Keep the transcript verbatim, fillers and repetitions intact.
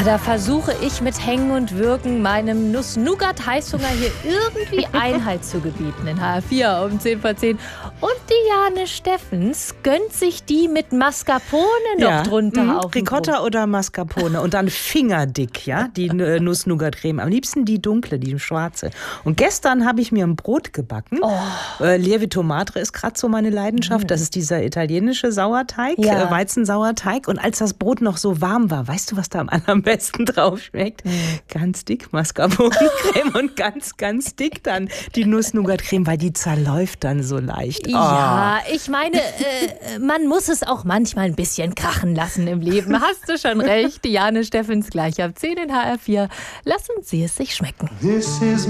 da versuche ich mit Hängen und Würgen meinem Nuss-Nougat-Heißhunger hier irgendwie Einhalt zu gebieten in H R vier um zehn vor zehn. Und Diane Steffens gönnt sich die mit Mascarpone noch Ja. drunter Mhm. auf dem Ricotta Brot. oder Mascarpone und dann fingerdick, ja, die äh, Nuss-Nougat-Creme. Am liebsten die dunkle, die schwarze. Und gestern habe ich mir ein Brot gebacken. Oh. Äh, Lievito Madre ist gerade so meine Leidenschaft. Mhm. Das ist dieser italienische Sauerteig, Ja. äh, Weizensauerteig. Und als das Brot noch so warm war, weißt du, was da am allerbesten drauf schmeckt? Mhm. Ganz dick Mascarpone-Creme und ganz, ganz dick dann die Nuss-Nougat-Creme, weil die zerläuft dann so leicht. Ja, ich meine, äh, man muss es auch manchmal ein bisschen krachen lassen im Leben. Hast du schon recht, Diane Steffens gleich ab zehn in H R vier. Lassen Sie es sich schmecken. This is